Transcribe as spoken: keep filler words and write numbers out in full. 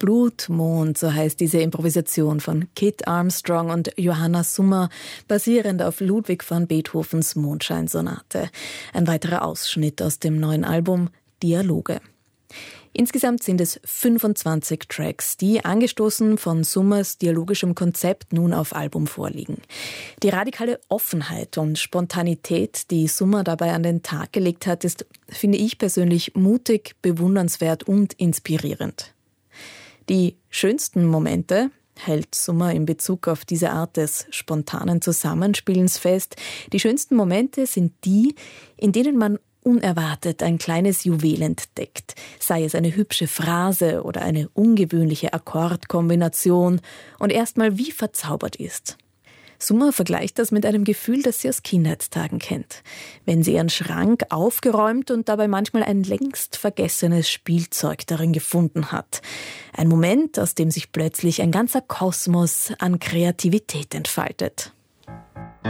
Blutmond, so heißt diese Improvisation von Kit Armstrong und Johanna Summer, basierend auf Ludwig van Beethovens Mondscheinsonate. Ein weiterer Ausschnitt aus dem neuen Album Dialoge. Insgesamt sind es fünfundzwanzig Tracks, die angestoßen von Summers dialogischem Konzept nun auf Album vorliegen. Die radikale Offenheit und Spontanität, die Summer dabei an den Tag gelegt hat, ist, finde ich persönlich, mutig, bewundernswert und inspirierend. Die schönsten Momente hält Summer in Bezug auf diese Art des spontanen Zusammenspielens fest. Die schönsten Momente sind die, in denen man unerwartet ein kleines Juwel entdeckt, sei es eine hübsche Phrase oder eine ungewöhnliche Akkordkombination und erstmal wie verzaubert ist. Summer vergleicht das mit einem Gefühl, das sie aus Kindheitstagen kennt, wenn sie ihren Schrank aufgeräumt und dabei manchmal ein längst vergessenes Spielzeug darin gefunden hat. Ein Moment, aus dem sich plötzlich ein ganzer Kosmos an Kreativität entfaltet.